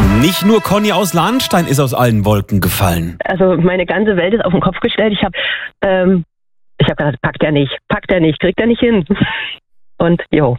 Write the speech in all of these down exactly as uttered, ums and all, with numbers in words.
Nicht nur Conny aus Lahnstein ist aus allen Wolken gefallen. Also meine ganze Welt ist auf den Kopf gestellt. Ich habe ähm, ich hab gedacht, packt er nicht, packt er nicht, kriegt er nicht hin. Und jo,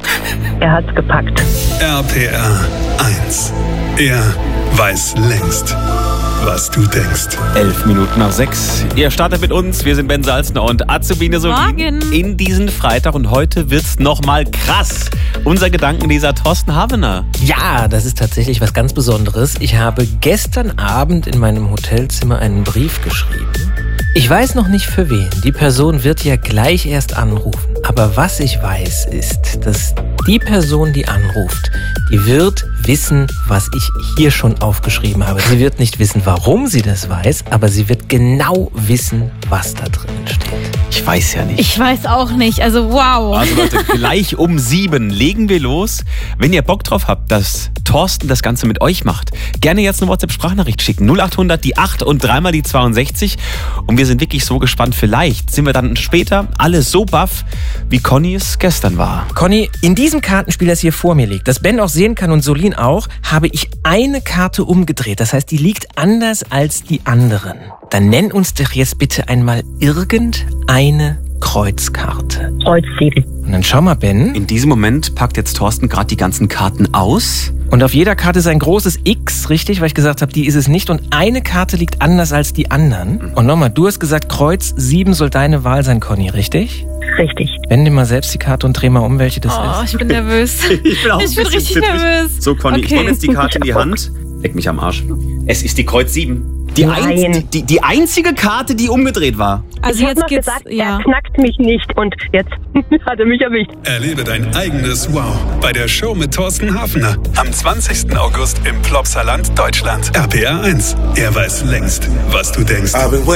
er hat's gepackt. R P R eins. Er weiß längst, was du denkst. Elf Minuten nach sechs. Ihr startet mit uns. Wir sind Ben Salzner und Azubine Solin in diesen Freitag. Und heute wird's nochmal krass. Unser Gedankenleser Thorsten Havener. Ja, das ist tatsächlich was ganz Besonderes. Ich habe gestern Abend in meinem Hotelzimmer einen Brief geschrieben. Ich weiß noch nicht für wen. Die Person wird ja gleich erst anrufen. Aber was ich weiß, ist, dass die Person, die anruft, die wird wissen, was ich hier schon aufgeschrieben habe. Sie wird nicht wissen, warum sie das weiß, aber sie wird genau wissen, was da drin steht. Ich weiß ja nicht. Ich weiß auch nicht. Also wow. Also Leute, gleich um sieben legen wir los. Wenn ihr Bock drauf habt, dass Thorsten das Ganze mit euch macht, gerne jetzt eine WhatsApp-Sprachnachricht schicken. null achthundert, die acht und dreimal die zweiundsechzig. Und wir sind wirklich so gespannt. Vielleicht sind wir dann später alle so baff, wie Conny es gestern war. Conny, in diesem Kartenspiel, das hier vor mir liegt, das Ben auch sehen kann und Solin auch, habe ich eine Karte umgedreht. Das heißt, die liegt anders als die anderen. Dann nenn uns doch jetzt bitte einmal irgendeine Kreuzkarte. Kreuz sieben. Und dann schau mal, Ben. In diesem Moment packt jetzt Thorsten gerade die ganzen Karten aus. Und auf jeder Karte ist ein großes X, richtig? Weil ich gesagt habe, die ist es nicht. Und eine Karte liegt anders als die anderen. Und nochmal, du hast gesagt, Kreuz sieben soll deine Wahl sein, Conny, richtig? Richtig. Wende mal selbst die Karte und dreh mal um, welche das Oh, ist. ich bin nervös. Ich bin auch Ich bin richtig nervös. So, Conny, Okay. ich nehme jetzt die Karte in die Hand. Leck mich am Arsch. Es ist die Kreuz sieben. Die, Nein. einz- die, die einzige Karte, die umgedreht war. Also ich habe jetzt noch geht's, gesagt, ja. er knackt mich nicht. Und jetzt hat er mich erwischt. Erlebe dein eigenes Wow bei der Show mit Thorsten Hafner. Am zwanzigsten August im Plopsaland, Deutschland. R P R eins. Er weiß längst, was du denkst.